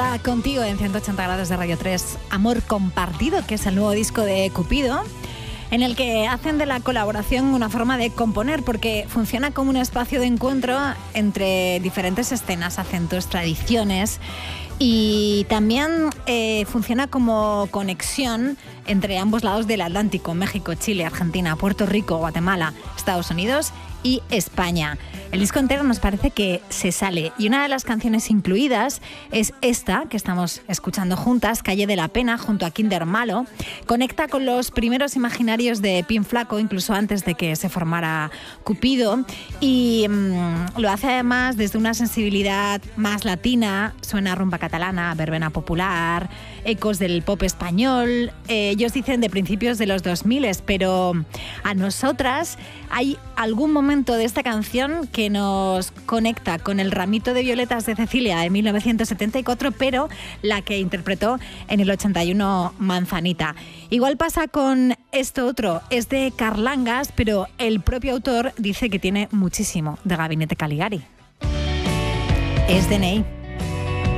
Ahora contigo en 180 grados de Radio 3, Amor Compartido, que es el nuevo disco de Cupido, en el que hacen de la colaboración una forma de componer, porque funciona como un espacio de encuentro entre diferentes escenas, acentos, tradiciones, y también funciona como conexión entre ambos lados del Atlántico: México, Chile, Argentina, Puerto Rico, Guatemala, Estados Unidos y España. El disco entero nos parece que se sale, y una de las canciones incluidas es esta que estamos escuchando juntas, Calle de la Pena, junto a Kinder Malo. Conecta con los primeros imaginarios de Pin Flaco, incluso antes de que se formara Cupido, y lo hace además desde una sensibilidad más latina. Suena rumba catalana, verbena popular, ecos del pop español. Ellos dicen de principios de los 2000, pero a nosotras hay algún momento de esta canción que nos conecta con El ramito de violetas de Cecilia de 1974, pero la que interpretó en el 81 Manzanita. Igual pasa con esto otro, es de Carlangas, pero el propio autor dice que tiene muchísimo de Gabinete Caligari. Es de Ney.